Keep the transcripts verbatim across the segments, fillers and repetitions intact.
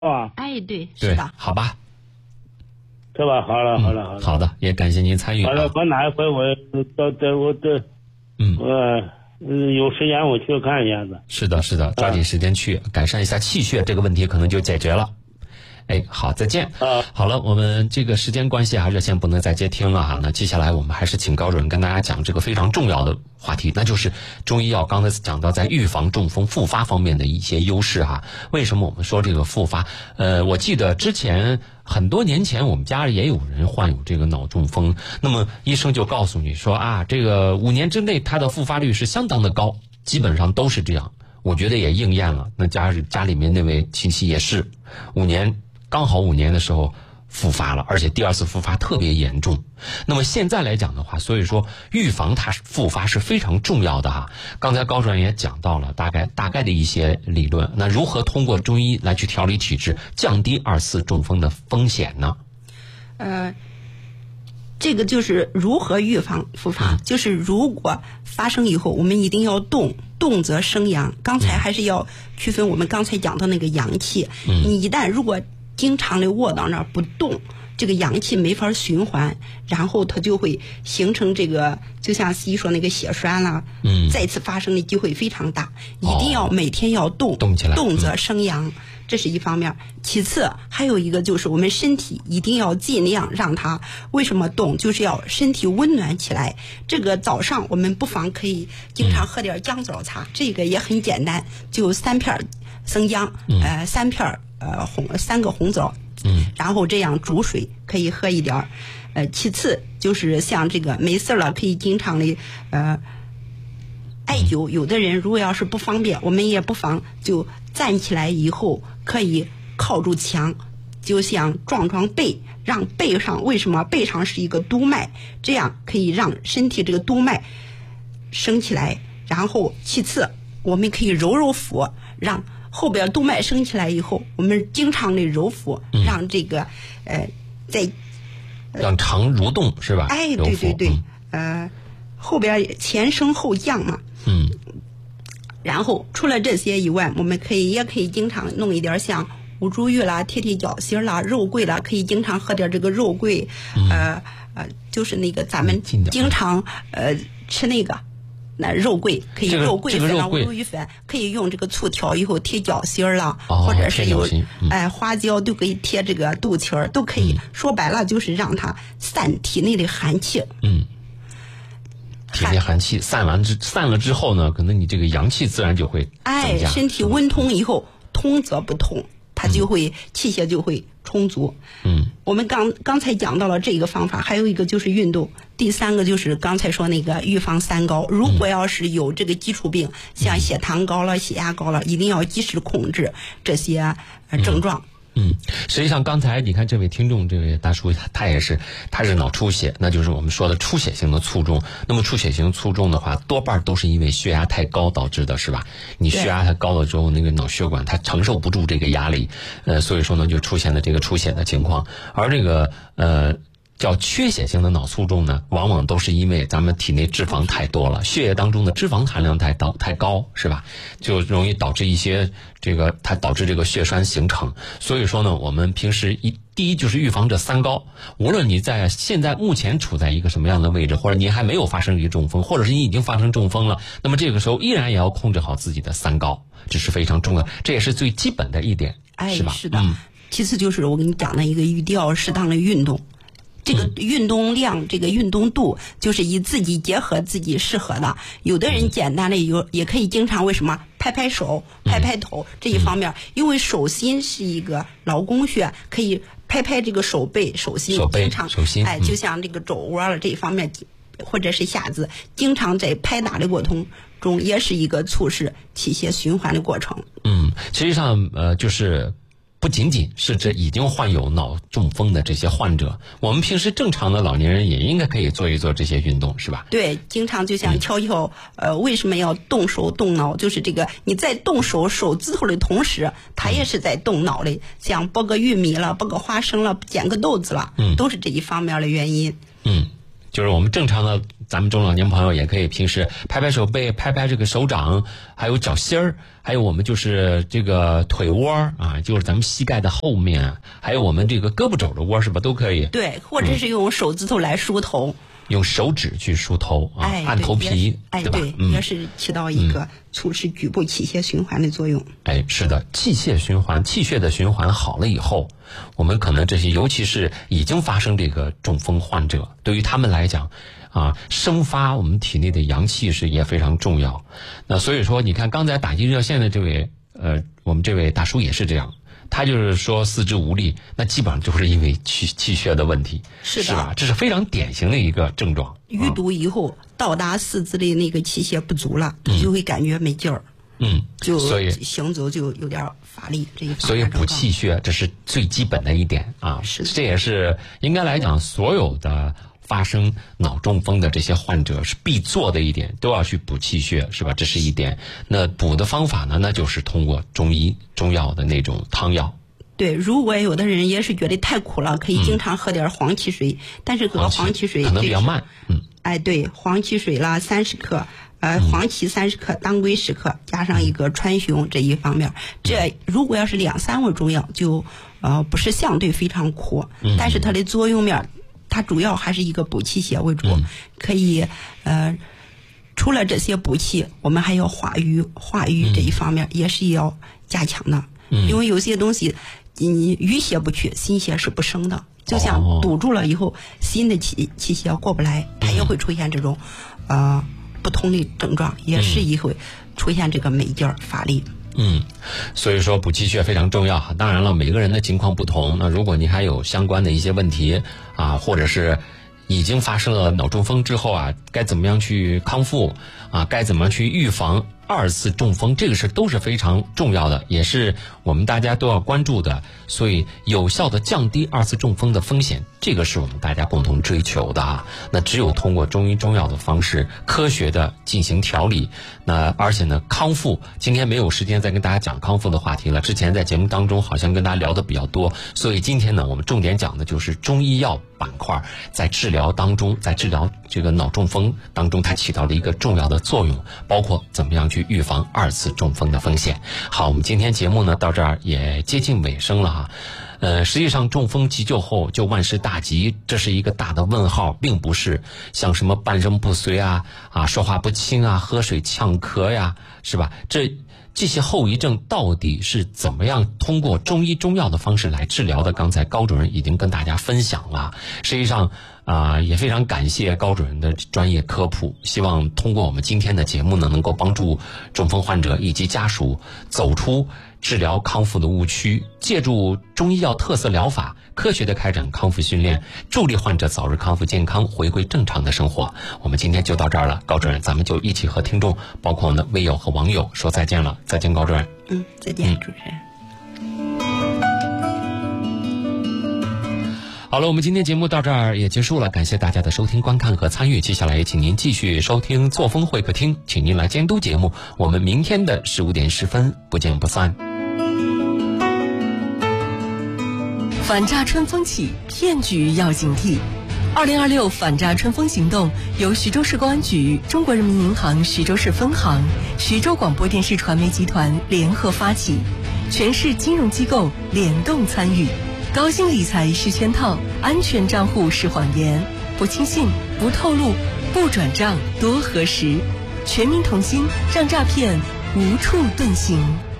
啊。 哎，对，是的， 好吧， 是吧？好了，好了，好了。 好的，也感谢您参与。 好了，我哪一回我到在我这， 嗯， 我嗯有时间我去看一下子。 是的，是的，抓紧时间去改善一下气血，这个问题可能就解决了。哎，好，再见。 啊， 好了，我们这个时间关系啊，热线不能再接听了哈。那接下来我们还是请高主任跟大家讲这个非常重要的话题，那就是中医药刚才讲到在预防中风复发方面的一些优势哈。为什么我们说这个复发？呃，我记得之前很多年前我们家里也有人患有这个脑中风，那么医生就告诉你说啊，这个五年之内他的复发率是相当的高，基本上都是这样。我觉得也应验了。那家家里面那位亲戚也是五年。刚好五年的时候复发了，而且第二次复发特别严重。那么现在来讲的话，所以说预防它复发是非常重要的哈。刚才高主任也讲到了大概大概的一些理论，那如何通过中医来去调理体质，降低二次中风的风险呢？ 呃，这个就是如何预防复发，嗯、就是如果发生以后，我们一定要动。动则生阳，刚才还是要区分我们刚才讲的那个阳气。嗯、你一旦如果经常的卧到那儿不动，这个阳气没法循环，然后它就会形成这个，就像西医说那个血栓啦，嗯，再次发生的机会非常大。一定要每天要动， 动起来， 动则生阳。嗯，这是一方面。其次还有一个就是我们身体一定要尽量让它为什么动，就是要身体温暖起来。这个早上我们不妨可以经常喝点姜枣茶，嗯、这个也很简单，就三片生姜，嗯、呃三片呃红三个红枣，嗯，然后这样煮水可以喝一点。呃，其次就是像这个没事了可以经常的呃。艾灸，有的人如果要是不方便，我们也不妨就站起来以后可以靠住墙，就像撞撞背，让背上，为什么背上是一个督脉，这样可以让身体这个督脉升起来。然后其次我们可以揉揉腹，让后边督脉升起来以后，我们经常的揉腹，嗯、让这个呃在、 呃、让肠蠕动是吧？ 哎，对对对，嗯、呃后边前升后降嘛。 嗯， 然后除了这些以外，我们可以也可以经常弄一点像五竹玉啦、贴贴脚心啦、肉桂啦，可以经常喝点这个肉桂，嗯、呃呃，就是那个咱们经常呃吃那个那肉桂，可以肉桂粉啊、五竹玉粉，可以用这个醋调以后贴脚心啦， 哦、 或者是有哎、 嗯呃、花椒都可以贴这个肚脐儿，都可以。嗯、说白了就是让它散体内的寒气。 嗯。体内寒气散完之散了之后呢，可能你这个阳气自然就会增加。 哎，身体温通以后，通则不通，它就会、嗯、气血就会充足。 嗯， 我们刚刚才讲到了这个方法，还有一个就是运动，第三个就是刚才说那个预防三高。如果要是有这个基础病，嗯、像血糖高了、血压高了，一定要及时控制这些、呃、症状。 嗯嗯，实际上刚才你看这位听众这位大叔，他他也是他是脑出血，那就是我们说的出血性的卒中。那么出血性卒中的话，多半都是因为血压太高导致的，是吧？你血压太高了之后，那个脑血管它承受不住这个压力，呃，所以说呢就出现了这个出血的情况。而这个呃。叫缺血性的脑卒中呢，往往都是因为咱们体内脂肪太多了，血液当中的脂肪含量太高太高，是吧？就容易导致一些这个它导致这个血栓形成。所以说呢，我们平时一第一就是预防这三高。无论你在现在目前处在一个什么样的位置，或者你还没有发生一个中风，或者是你已经发生中风了，那么这个时候依然也要控制好自己的三高，这是非常重要，这也是最基本的一点， 哎、 是吧？ 是的。嗯、其次就是我跟你讲的一个一定要适当的运动。这个运动量，这个运动度，就是以自己结合自己适合的。有的人简单的有也可以经常为什么拍拍手、拍拍头这一方面，因为手心是一个劳宫穴，可以拍拍这个手背、手心， 手背、 经常手心， 哎，就像这个肘窝了这一方面，或者是下肢，经常在拍打的过程中，也是一个促使气血循环的过程。 嗯，实际上呃就是。不仅仅是这已经患有脑中风的这些患者，我们平时正常的老年人也应该可以做一做这些运动，是吧？ 对，经常就像敲敲、嗯、呃，为什么要动手动脑？就是这个你在动手手指头的同时，它也是在动脑的。像剥个玉米了，剥个花生了，捡个豆子了，嗯，都是这一方面的原因。 嗯，就是我们正常的咱们中老年朋友也可以平时拍拍手背，拍拍这个手掌，还有脚心儿，还有我们就是这个腿窝啊，就是咱们膝盖的后面，还有我们这个胳膊肘的窝，是吧？都可以。 对，或者是用手指头来梳头。嗯， 用手指去梳头啊， 哎、 按头皮， 哎， 对吧？ 对， 嗯、 也是起到一个促使局部气血循环的作用。 哎，是的，气血循环，气血的循环好了以后，我们可能这些，尤其是已经发生这个中风患者，对于他们来讲，啊，生发我们体内的阳气是也非常重要。那所以说，你看刚才打进热线的这位，呃，我们这位大叔也是这样。他就是说四肢无力，那基本上就是因为气气血的问题， 是的， 是吧？这是非常典型的一个症状。 淤堵以后，到达四肢的那个气血不足了，嗯、就会感觉没劲儿， 嗯， 就所以行走就有点乏力。这一所以补气血这是最基本的一点啊， 是这也是应该来讲所有的发生脑中风的这些患者是必做的一点，都要去补气血，是吧？这是一点。那补的方法呢，那就是通过中医中药的那种汤药。 对，如果有的人也是觉得太苦了，可以经常喝点黄芪水，嗯、但是喝黄芪水可能比较慢。嗯， 哎，对，黄芪水啦，三十克，呃，黄芪三十克，当归十克，加上一个川芎这一方面，这如果要是两三味中药，就呃不是相对非常苦，嗯、但是它的作用面。它主要还是一个补气血为主，嗯、可以呃，除了这些补气，我们还要化瘀，化瘀这一方面也是要加强的。嗯、因为有些东西你淤血不去，新血是不生的，就像堵住了以后，哦、新的气气血过不来，它也会出现这种呃不同的症状，也是也会出现这个没劲儿、乏力。 嗯，所以说补气血非常重要。当然了，每个人的情况不同。那如果你还有相关的一些问题啊，或者是已经发生了脑中风之后啊，该怎么样去康复啊？该怎么样去预防二次中风？这个是都是非常重要的，也是我们大家都要关注的。所以有效的降低二次中风的风险，这个是我们大家共同追求的啊。那只有通过中医中药的方式，科学的进行调理，那而且呢，康复。今天没有时间再跟大家讲康复的话题了，之前在节目当中好像跟大家聊的比较多，所以今天呢，我们重点讲的就是中医药板块在治疗当中，在治疗这个脑中风当中，它起到了一个重要的作用，包括怎么样去预防二次中风的风险。好，我们今天节目呢到这儿也接近尾声了哈。呃，实际上中风急救后就万事大吉，这是一个大的问号，并不是像什么半身不遂啊、啊说话不清啊、喝水呛咳呀，是吧？这这些后遗症到底是怎么样通过中医中药的方式来治疗的？刚才高主任已经跟大家分享了。实际上啊、呃，也非常感谢高主任的专业科普，希望通过我们今天的节目呢，能够帮助中风患者以及家属走出治疗康复的误区，借助中医药特色疗法，科学的开展康复训练，助力患者早日康复健康，回归正常的生活。我们今天就到这儿了，高主任，咱们就一起和听众，包括呢微友和网友说再见了。再见，高主任。 嗯，再见，主持人。 好了，我们今天节目到这儿也结束了，感谢大家的收听、观看和参与。接下来也请您继续收听作风会客厅，请您来监督节目。我们明天的十五点十分不见不散。 反诈春风起，骗局要警惕。二零二六反诈春风行动由徐州市公安局、中国人民银行徐州市分行、徐州广播电视传媒集团联合发起，全市金融机构联动参与。高薪理财是圈套，安全账户是谎言，不轻信，不透露，不转账，多核实。全民同心，让诈骗无处遁形。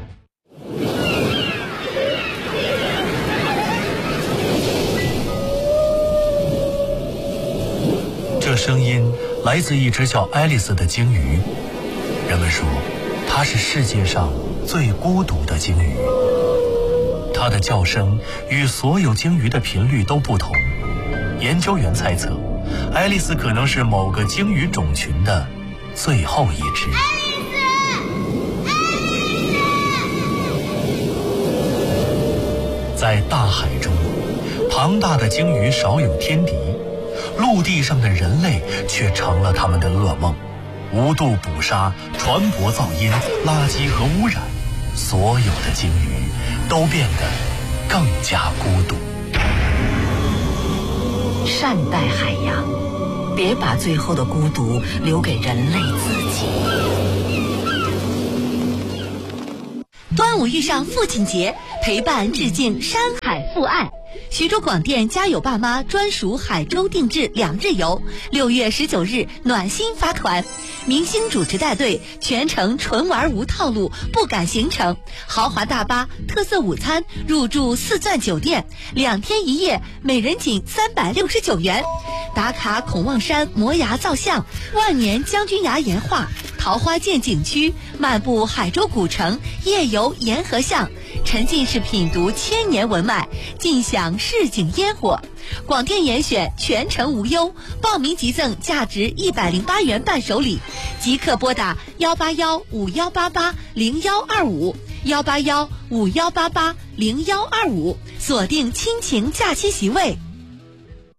这声音来自一只叫爱丽丝的鲸鱼，人们说它是世界上最孤独的鲸鱼。它的叫声与所有鲸鱼的频率都不同，研究员猜测，爱丽丝可能是某个鲸鱼种群的最后一只。在大海中，庞大的鲸鱼少有天敌，陆地上的人类却成了他们的噩梦。无度捕杀、船舶噪音、垃圾和污染，所有的鲸鱼都变得更加孤独。 善待海洋， 别把最后的孤独留给人类自己。 端午遇上父亲节，陪伴致敬山海父爱。徐州广电家有爸妈专属海州定制两日游，六月十九日暖心发团，明星主持带队，全程纯玩无套路，不赶行程，豪华大巴、特色午餐，入住四钻酒店，两天一夜，每人仅三百六十九元。打卡孔望山摩崖造像、万年将军崖岩画、桃花涧景区，漫步海州古城，夜游沿河巷，沉浸式品读千年文脉，尽享市井烟火。广电严选全程无忧，报名即赠价值一百零八元伴手礼，即刻拨打幺八幺五幺八八零幺二五幺八幺五幺八八零幺二五，锁定亲情假期席位。